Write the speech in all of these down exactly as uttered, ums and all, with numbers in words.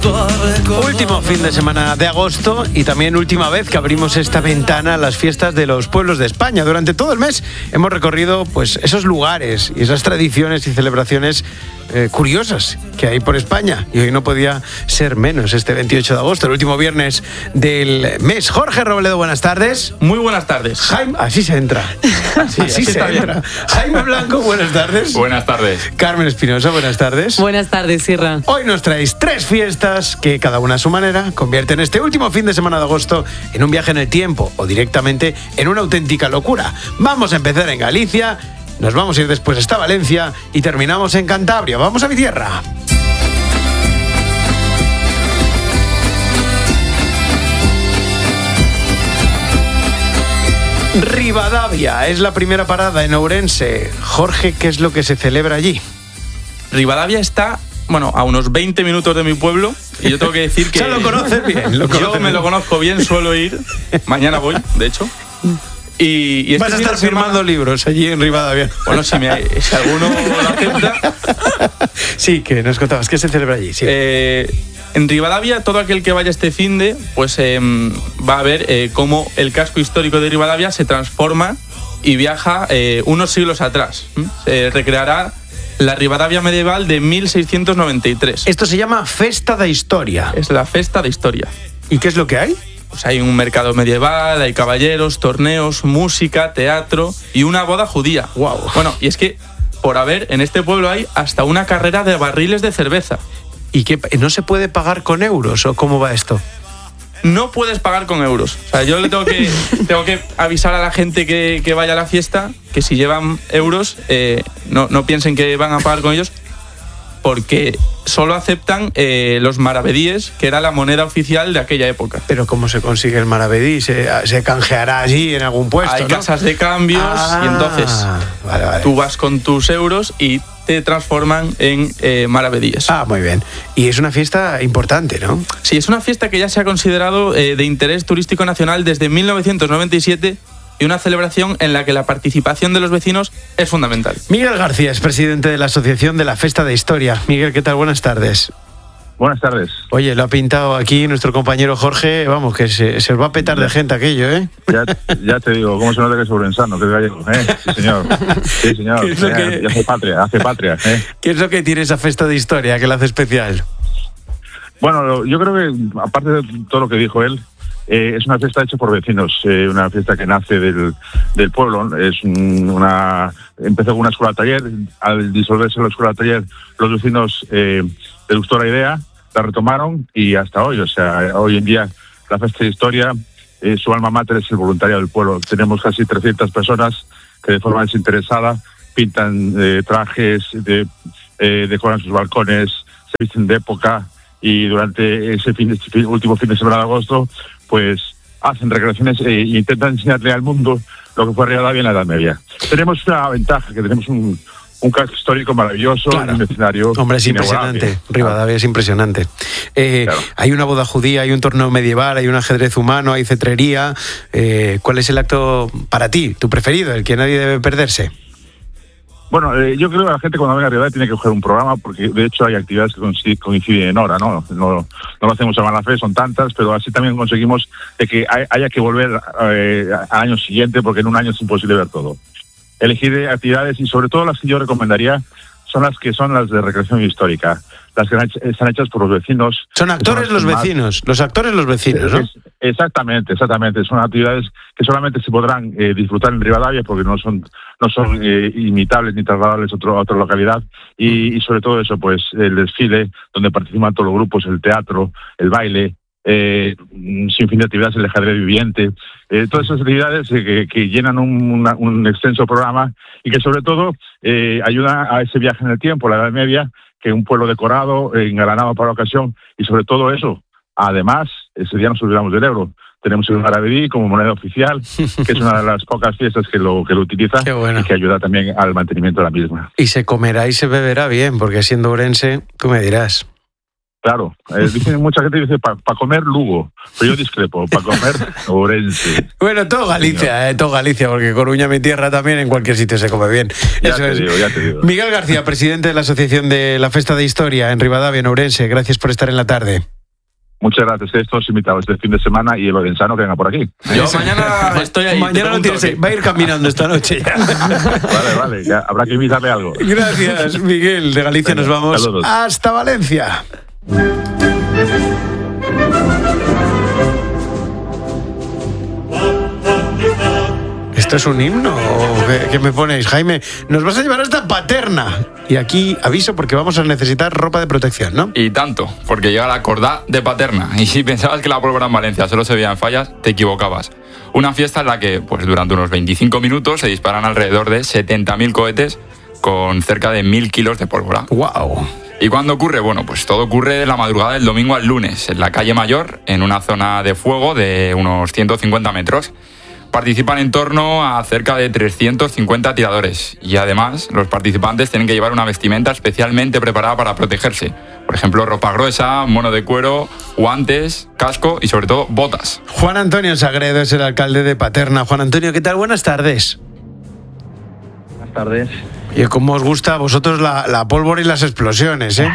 Último fin de semana de agosto y también última vez que abrimos esta ventana a las fiestas de los pueblos de España. Durante todo el mes hemos recorrido pues esos lugares y esas tradiciones y celebraciones eh, curiosas que hay por España. Y hoy no podía ser menos, este veintiocho de agosto, el último viernes del mes. Jorge Robledo, buenas tardes. Muy buenas tardes. Jaime, así se entra. Así, así se entra. Jaime Blanco, buenas tardes. Buenas tardes. Carmen Espinosa, buenas tardes. Buenas tardes, Sierra. Hoy nos traéis tres fiestas que cada una a su manera convierten este último fin de semana de agosto en un viaje en el tiempo o directamente en una auténtica locura. Vamos a empezar en Galicia, nos vamos a ir después hasta Valencia y terminamos en Cantabria. Vamos a mi tierra. Ribadavia es la primera parada en Ourense. Jorge, ¿qué es lo que se celebra allí? Ribadavia está, bueno, a unos veinte minutos de mi pueblo y yo tengo que decir que... Ya lo conoces bien. Lo conoces yo me bien. Lo conozco bien, suelo ir. Mañana voy, de hecho. Y, y este Vas a fin estar de semana... firmando libros allí en Ribadavia. Bueno, si, me, si alguno lo acepta... Sí, que nos contabas, ¿qué se celebra allí? Sí. Eh, en Ribadavia, todo aquel que vaya este finde, pues eh, va a ver eh, cómo el casco histórico de Ribadavia se transforma y viaja eh, unos siglos atrás. ¿Mm? Se recreará la Ribadavia medieval de mil seiscientos noventa y tres. Esto se llama Festa da Historia. Es la festa de historia. ¿Y qué es lo que hay? Pues hay un mercado medieval, hay caballeros, torneos, música, teatro y una boda judía. Wow. Bueno, y es que, por haber, en este pueblo hay hasta una carrera de barriles de cerveza. ¿Y qué, no se puede pagar con euros o cómo va esto? No puedes pagar con euros. O sea, yo le tengo que, tengo que avisar a la gente que, que vaya a la fiesta que si llevan euros, eh, no, no piensen que van a pagar con ellos, porque solo aceptan eh, los maravedíes, que era la moneda oficial de aquella época. Pero ¿cómo se consigue el maravedí? ¿Se, se canjeará allí en algún puesto? Hay ¿no? casas de cambios ah, y entonces vale, vale. tú vas con tus euros y te transforman en eh, maravedíes. Ah, muy bien. Y es una fiesta importante, ¿no? Sí, es una fiesta que ya se ha considerado eh, de interés turístico nacional desde mil novecientos noventa y siete y una celebración en la que la participación de los vecinos es fundamental. Miguel García es presidente de la Asociación de la Festa de Historia. Miguel, ¿qué tal? Buenas tardes. Buenas tardes. Oye, lo ha pintado aquí nuestro compañero Jorge. Vamos, que se, se os va a petar de gente aquello, ¿eh? Ya, ya te digo, ¿cómo se nota que es ourensano, que es gallego? ¿Eh? Sí, señor. Sí, señor. ¿Qué es lo Eh, que- y hace patria, hace patria. ¿eh? ¿Qué es lo que tiene esa Festa de Historia que la hace especial? Bueno, lo- yo creo que, aparte de todo lo que dijo él, eh, es una fiesta hecha por vecinos, eh, una fiesta que nace del, del pueblo. Es un- una empezó con una escuela taller. Al disolverse la escuela taller, los vecinos eh, les gustó la idea, la retomaron y hasta hoy. O sea, hoy en día la Festa de Historia, eh, su alma mater es el voluntariado del pueblo. Tenemos casi trescientas personas que de forma desinteresada pintan eh, trajes, de, eh, decoran sus balcones, se visten de época y durante ese fin, este último fin de semana de agosto, pues hacen recreaciones e intentan enseñarle al mundo lo que fue Ribadavia en la Edad Media. Tenemos una ventaja, que tenemos un, un casco histórico maravilloso, Claro. un escenario Hombre, es inigualable. impresionante. Rivadavia es impresionante. Eh, Claro. Hay una boda judía, hay un torneo medieval, hay un ajedrez humano, hay cetrería. Eh, ¿Cuál es el acto para ti, tu preferido, el que nadie debe perderse? Bueno, eh, yo creo que la gente cuando venga a Ribadavia tiene que coger un programa, porque de hecho hay actividades que coinciden, coinciden en hora, ¿no? No, no lo hacemos a mala fe, son tantas, pero así también conseguimos de que hay- haya que volver eh, al año siguiente, porque en un año es imposible ver todo. Elegir actividades y sobre todo las que yo recomendaría son las que son las de recreación histórica, las que están hechas por los vecinos. Son actores Son los las que más- vecinos, los actores los vecinos, ¿no? Es- exactamente, exactamente. Son actividades que solamente se podrán eh, disfrutar en Ribadavia porque no son no son eh, imitables ni trasladables a, otro, a otra localidad. Y, y sobre todo eso, pues el desfile, donde participan todos los grupos, el teatro, el baile, eh, sin fin de actividades, el ajedrez viviente, eh, todas esas actividades eh, que, que llenan un, una- un extenso programa y que sobre todo eh, ayudan a ese viaje en el tiempo, la Edad Media, que un pueblo decorado, eh, engalanado para la ocasión, y sobre todo eso, además, ese día nos olvidamos del euro. Tenemos el maravedí como moneda oficial, que es una de las pocas fiestas que lo, que lo utiliza. Qué bueno. Y que ayuda también al mantenimiento de la misma. Y se comerá y se beberá bien, porque siendo ourense, tú me dirás. Claro, eh, dicen, mucha gente dice para pa comer Lugo, pero yo discrepo, para comer Ourense. Bueno, todo Galicia, eh, todo Galicia, porque Coruña, mi tierra, también en cualquier sitio se come bien. Ya Eso te es. digo, ya te digo. Miguel García, presidente de la Asociación de la Festa de Historia en Ribadavia, en Ourense, gracias por estar en la tarde. Muchas gracias, estos invitados este fin de semana y el orensano que venga por aquí. Yo mañana estoy ahí. Mañana no tienes, va a ir caminando esta noche ya. Vale, vale, ya habrá que invitarle algo. Gracias, Miguel. De Galicia Venga, nos vamos saludos. hasta Valencia. ¿Esto es un himno o qué, qué me ponéis, Jaime? Nos vas a llevar hasta Paterna. Y aquí aviso porque vamos a necesitar ropa de protección, ¿no? Y tanto, porque llega la Cordá de Paterna. Y si pensabas que la pólvora en Valencia solo se veía en fallas, te equivocabas. Una fiesta en la que, pues durante unos veinticinco minutos, se disparan alrededor de setenta mil cohetes con cerca de mil kilos de pólvora. ¡Wow! ¿Y cuándo ocurre? Bueno, pues todo ocurre de la madrugada del domingo al lunes, en la calle Mayor, en una zona de fuego de unos ciento cincuenta metros. Participan en torno a cerca de trescientos cincuenta tiradores y además los participantes tienen que llevar una vestimenta especialmente preparada para protegerse. Por ejemplo, ropa gruesa, mono de cuero, guantes, casco y sobre todo botas. Juan Antonio Sagredo es el alcalde de Paterna. Juan Antonio, ¿qué tal? Buenas tardes. Buenas tardes. Y cómo os gusta a vosotros la, la pólvora y las explosiones, ¿eh?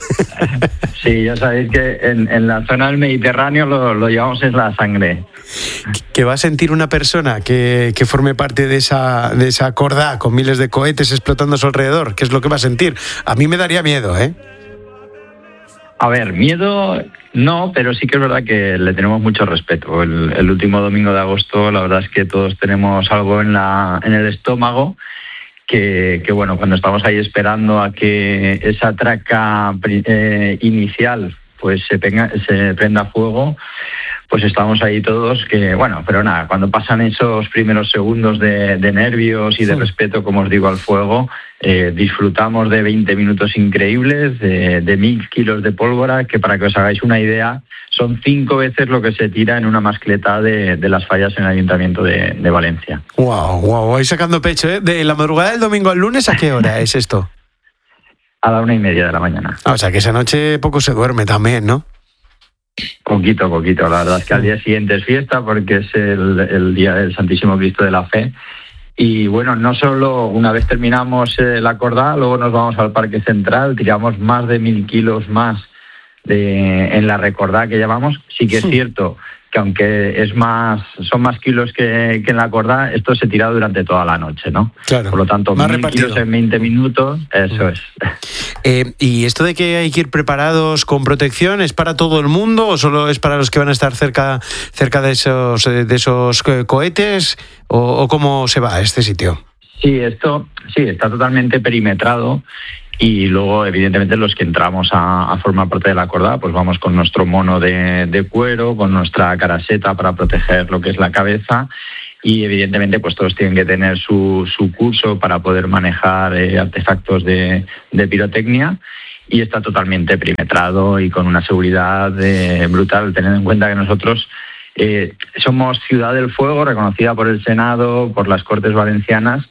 Sí, ya sabéis que en, en la zona del Mediterráneo lo, lo llevamos en la sangre. ¿Qué va a sentir una persona que, que forme parte de esa, de esa cordá con miles de cohetes explotando a su alrededor? ¿Qué es lo que va a sentir? A mí me daría miedo, ¿eh? A ver, miedo no, pero sí que es verdad que le tenemos mucho respeto. El, el último domingo de agosto, la verdad es que todos tenemos algo en, la, en el estómago. Que, que bueno, cuando estamos ahí esperando a que esa traca eh, inicial pues se, penga, se prenda fuego, pues estamos ahí todos que, bueno, pero nada, cuando pasan esos primeros segundos de, de nervios y de respeto, como os digo, al fuego, eh, disfrutamos de veinte minutos increíbles, de, de mil kilos de pólvora, que para que os hagáis una idea, son cinco veces lo que se tira en una mascleta de, de las fallas en el Ayuntamiento de, de Valencia. Wow, wow, vais sacando pecho, ¿eh? De la madrugada del domingo al lunes, ¿a qué hora es esto? A la una y media de la mañana. Ah, o sea, que esa noche poco se duerme también, ¿no? Poquito, poquito. La verdad es que al día siguiente es fiesta porque es el, el día del Santísimo Cristo de la Fe. Y bueno, no solo una vez terminamos eh, la cordá, luego nos vamos al Parque Central, tiramos más de mil kilos más de, en la recordá que llamamos. Sí que es cierto que aunque es más, son más kilos que, que en la cordá, esto se tira durante toda la noche, ¿no? Claro. Por lo tanto, más mil repartido. kilos en veinte minutos, eso es. Eh, ¿Y esto de que hay que ir preparados con protección es para todo el mundo o solo es para los que van a estar cerca, cerca de esos, de esos cohetes? ¿O, o cómo se va a este sitio? Sí, esto sí está totalmente perimetrado. Y luego, evidentemente, los que entramos a, a formar parte de la cordá, pues vamos con nuestro mono de, de cuero, con nuestra caraseta para proteger lo que es la cabeza. Y, evidentemente, pues todos tienen que tener su, su curso para poder manejar eh, artefactos de, de pirotecnia. Y está totalmente perimetrado y con una seguridad eh, brutal, teniendo en cuenta que nosotros eh, somos Ciudad del Fuego, reconocida por el Senado, por las Cortes Valencianas.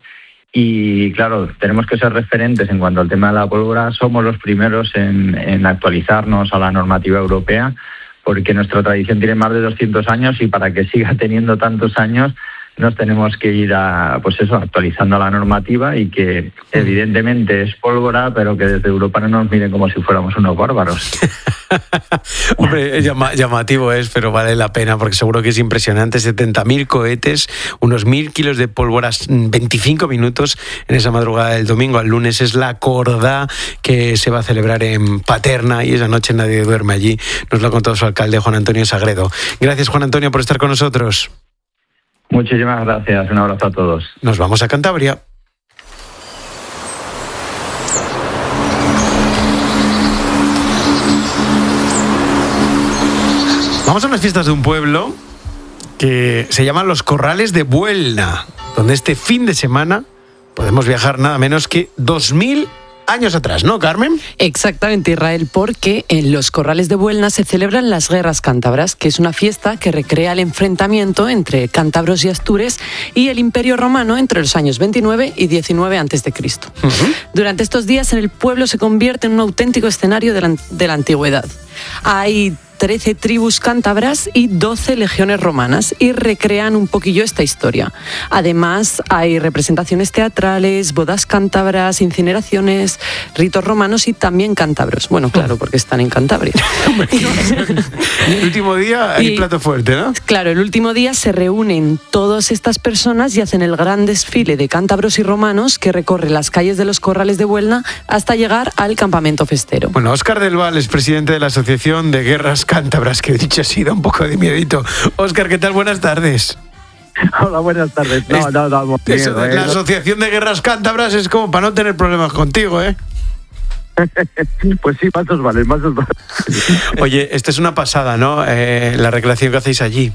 Y claro, tenemos que ser referentes en cuanto al tema de la pólvora. Somos los primeros en, en actualizarnos a la normativa europea, porque nuestra tradición tiene más de doscientos años y para que siga teniendo tantos años nos tenemos que ir a, pues eso, actualizando la normativa y que evidentemente es pólvora, pero que desde Europa no nos miren como si fuéramos unos bárbaros. Hombre, llama, llamativo es, pero vale la pena porque seguro que es impresionante. setenta mil cohetes, unos mil kilos de pólvora, veinticinco minutos en esa madrugada del domingo al lunes. Es la cordá que se va a celebrar en Paterna y esa noche nadie duerme allí. Nos lo ha contado su alcalde, Juan Antonio Sagredo. Gracias, Juan Antonio, por estar con nosotros. Muchísimas gracias. Un abrazo a todos. Nos vamos a Cantabria. Vamos a unas fiestas de un pueblo que se llaman los Corrales de Buelna, donde este fin de semana podemos viajar nada menos que dos mil años atrás, ¿no, Carmen? Exactamente, Israel, porque en los corrales de Buelna se celebran las guerras cántabras, que es una fiesta que recrea el enfrentamiento entre cántabros y astures y el Imperio Romano entre los años veintinueve y diecinueve antes de Cristo. Uh-huh. Durante estos días en el pueblo se convierte en un auténtico escenario de la, de la antigüedad. Hay trece tribus cántabras y doce legiones romanas y recrean un poquillo esta historia. Además, hay representaciones teatrales, bodas cántabras, incineraciones, ritos romanos y también cántabros. Bueno, claro, porque están en Cantabria. Y el último día hay y, plato fuerte, ¿no? Claro, el último día se reúnen todas estas personas y hacen el gran desfile de cántabros y romanos que recorre las calles de los corrales de Buelna hasta llegar al campamento festero. Bueno, Óscar del Val es presidente de la Asociación de Guerras Cántabras, que dicho así da un poco de miedito. Óscar, ¿qué tal? Buenas tardes. Hola, buenas tardes. No, no, no, no Eso, bien, la Asociación de Guerras Cántabras es como para no tener problemas contigo, ¿eh? Pues sí, más os vale, más os vale. Oye, esta es una pasada, ¿no? Eh, la recreación que hacéis allí.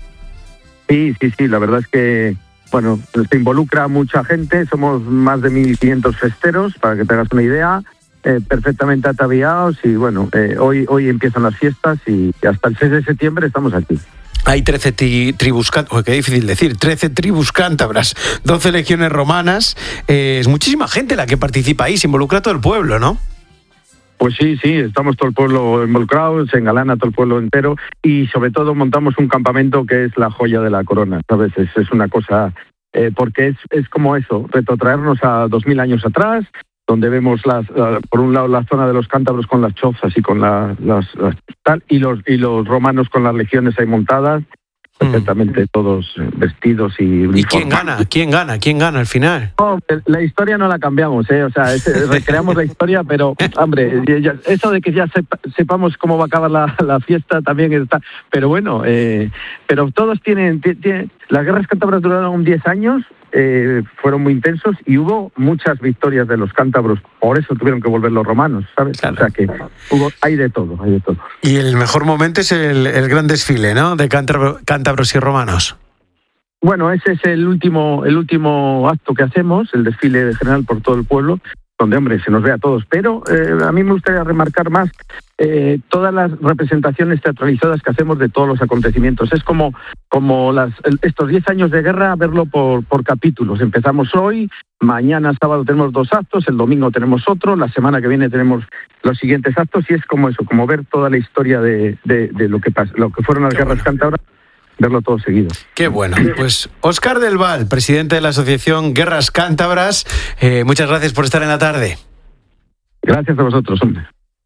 Sí, sí, sí, la verdad es que, bueno, se involucra mucha gente, somos más de mil quinientos festeros, para que te hagas una idea. Eh, perfectamente ataviados y bueno, eh, hoy hoy empiezan las fiestas y hasta el seis de septiembre estamos aquí. Hay trece tri- tribus cántabras, qué difícil decir, trece tribus cántabras, doce legiones romanas, eh, es muchísima gente la que participa ahí, se involucra todo el pueblo, ¿no? Pues sí, sí, estamos todo el pueblo involucrado, se engalana todo el pueblo entero y sobre todo montamos un campamento que es la joya de la corona, ¿sabes? Es, es una cosa, eh, porque es, es como eso, retrotraernos a dos mil años atrás, donde vemos las, uh, por un lado la zona de los cántabros con las chozas y con la, las, las tal y los y los romanos con las legiones ahí montadas, perfectamente mm. todos vestidos y uniformes. ¿Y quién gana? ¿Quién gana? ¿Quién gana al final? No, la historia no la cambiamos, ¿eh? O sea, es, recreamos la historia, pero, hombre, ya, eso de que ya sepa, sepamos cómo va a acabar la, la fiesta también está. Pero bueno, eh, pero todos tienen, tienen... Las guerras cántabras duraron diez años, eh, fueron muy intensos y hubo muchas victorias de los cántabros. Por eso tuvieron que volver los romanos, ¿sabes? Claro. O sea que hubo, hay de todo, hay de todo. Y el mejor momento es el, el gran desfile, ¿no? De cántabro, cántabros y romanos. Bueno, ese es el último, el último acto que hacemos, el desfile general por todo el pueblo, donde, hombre, se nos ve a todos. Pero eh, a mí me gustaría remarcar más eh, todas las representaciones teatralizadas que hacemos de todos los acontecimientos. Es como, como las, estos diez años de guerra, verlo por, por capítulos. Empezamos hoy, mañana sábado tenemos dos actos, el domingo tenemos otro, la semana que viene tenemos los siguientes actos y es como eso, como ver toda la historia de, de, de lo que pasa, lo que fueron las guerras cántabras. Verlo todo seguido. Qué bueno. Pues Óscar del Val, presidente de la Asociación Guerras Cántabras, eh, muchas gracias por estar en la tarde. Gracias a vosotros, hombre.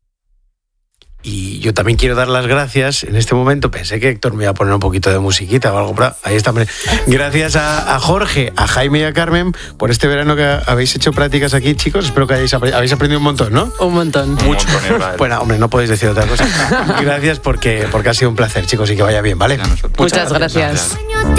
Y yo también quiero dar las gracias. En este momento pensé que Héctor me iba a poner un poquito de musiquita o algo. Pero ahí está. Gracias a, a Jorge, a Jaime y a Carmen por este verano que habéis hecho prácticas aquí, chicos. Espero que hayáis, habéis aprendido un montón, ¿no? Un montón. Mucho. Bueno, hombre, no podéis decir otra cosa. Gracias porque, porque ha sido un placer, chicos, y que vaya bien, ¿vale? Muchas, Muchas gracias. gracias.